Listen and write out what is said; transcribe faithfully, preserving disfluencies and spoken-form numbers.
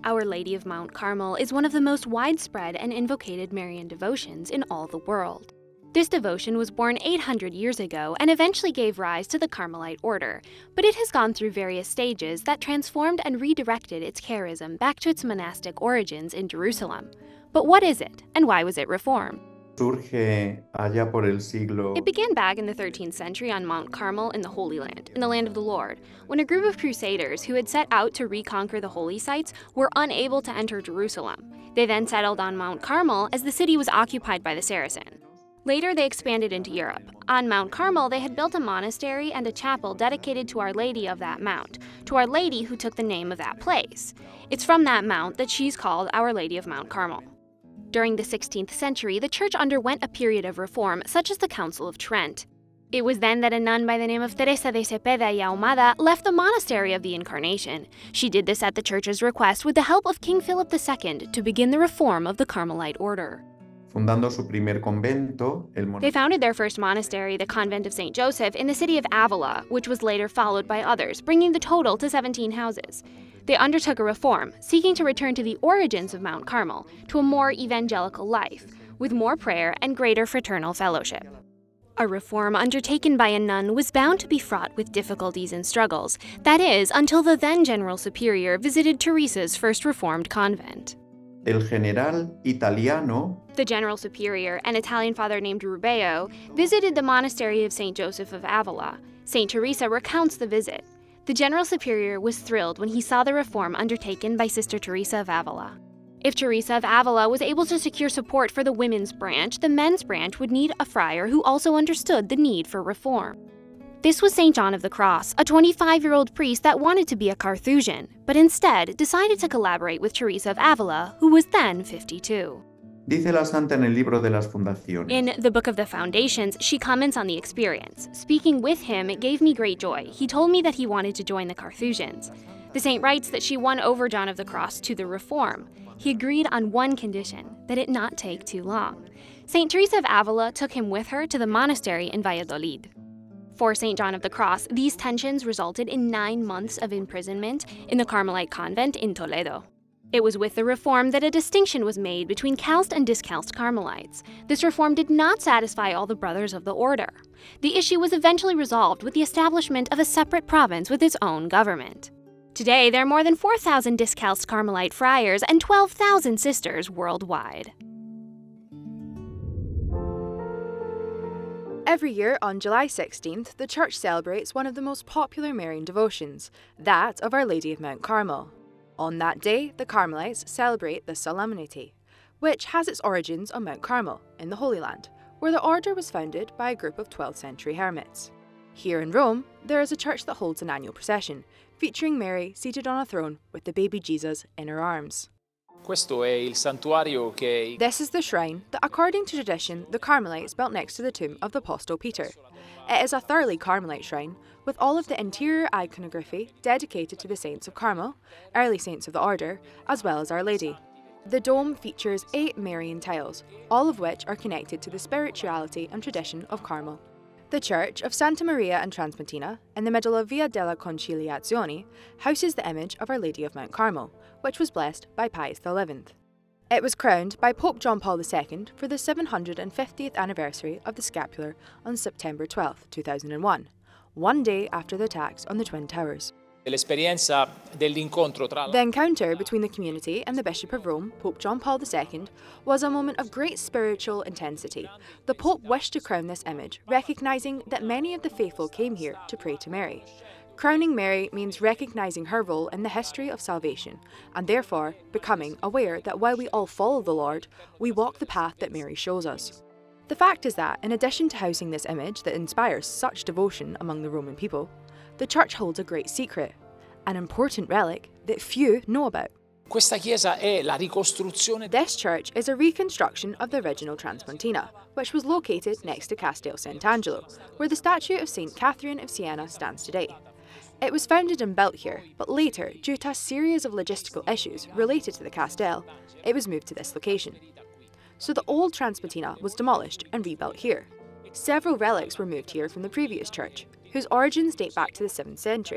Our Lady of Mount Carmel is one of the most widespread and invocated Marian devotions in all the world. This devotion was born eight hundred years ago and eventually gave rise to the Carmelite order, but it has gone through various stages that transformed and redirected its charism back to its monastic origins in Jerusalem. But what is it, and why was it reformed? Surge allá por el siglo. It began back in the thirteenth century on Mount Carmel in the Holy Land, in the land of the Lord, when a group of crusaders who had set out to reconquer the holy sites were unable to enter Jerusalem. They then settled on Mount Carmel as the city was occupied by the Saracens. Later, they expanded into Europe. On Mount Carmel, they had built a monastery and a chapel dedicated to Our Lady of that mount, to Our Lady who took the name of that place. It's from that mount that she's called Our Lady of Mount Carmel. During the sixteenth century, the church underwent a period of reform, such as the Council of Trent. It was then that a nun by the name of Teresa de Cepeda y Ahumada left the Monastery of the Incarnation. She did this at the church's request with the help of King Philip the Second to begin the reform of the Carmelite order. Fundando su primer convento, el They founded their first monastery, the Convent of Saint Joseph, in the city of Avila, which was later followed by others, bringing the total to seventeen houses. They undertook a reform, seeking to return to the origins of Mount Carmel, to a more evangelical life, with more prayer and greater fraternal fellowship. A reform undertaken by a nun was bound to be fraught with difficulties and struggles, that is, until the then General Superior visited Teresa's first reformed convent. El general italiano, The General Superior, an Italian father named Rubeo, visited the monastery of Saint Joseph of Avila. Saint Teresa recounts the visit. The General Superior was thrilled when he saw the reform undertaken by Sister Teresa of Avila. If Teresa of Avila was able to secure support for the women's branch, the men's branch would need a friar who also understood the need for reform. This was Saint John of the Cross, a twenty-five-year-old priest that wanted to be a Carthusian, but instead decided to collaborate with Teresa of Avila, who was then fifty-two. dice la santa en el libro de las fundaciones. In the Book of the Foundations, she comments on the experience. Speaking with him, it gave me great joy. He told me that he wanted to join the Carthusians. The saint writes that she won over John of the Cross to the reform. He agreed on one condition, that it not take too long. Saint Teresa of Avila took him with her to the monastery in Valladolid. For Saint John of the Cross, these tensions resulted in nine months of imprisonment in the Carmelite convent in Toledo. It was with the reform that a distinction was made between calced and discalced Carmelites. This reform did not satisfy all the brothers of the order. The issue was eventually resolved with the establishment of a separate province with its own government. Today, there are more than four thousand discalced Carmelite friars and twelve thousand sisters worldwide. Every year on July sixteenth, the Church celebrates one of the most popular Marian devotions, that of Our Lady of Mount Carmel. On that day, the Carmelites celebrate the Solemnity, which has its origins on Mount Carmel, in the Holy Land, where the order was founded by a group of twelfth century hermits. Here in Rome, there is a church that holds an annual procession, featuring Mary seated on a throne with the baby Jesus in her arms. Questo è il santuario che... This is the shrine that, according to tradition, the Carmelites built next to the tomb of the Apostle Peter. It is a thoroughly Carmelite shrine, with all of the interior iconography dedicated to the saints of Carmel, early saints of the order, as well as Our Lady. The dome features eight Marian tiles, all of which are connected to the spirituality and tradition of Carmel. The Church of Santa Maria in Transpontina, in the middle of Via della Conciliazione, houses the image of Our Lady of Mount Carmel, which was blessed by Pius the eleventh. It was crowned by Pope John Paul the Second for the seven hundred fiftieth anniversary of the scapular on September twelfth, two thousand one, one day after the attacks on the Twin Towers. L'esperienza dell'incontro tra... The encounter between the community and the Bishop of Rome, Pope John Paul the Second, was a moment of great spiritual intensity. The Pope wished to crown this image, recognising that many of the faithful came here to pray to Mary. Crowning Mary means recognising her role in the history of salvation, and therefore becoming aware that while we all follow the Lord, we walk the path that Mary shows us. The fact is that, in addition to housing this image that inspires such devotion among the Roman people, the Church holds a great secret, an important relic that few know about. Questa chiesa è la ricostruzione... This church is a reconstruction of the original Transpontina, which was located next to Castel Sant'Angelo, where the statue of Saint Catherine of Siena stands today. It was founded and built here, but later, due to a series of logistical issues related to the Castel, it was moved to this location. So the old Transpontina was demolished and rebuilt here. Several relics were moved here from the previous church, whose origins date back to the seventh century.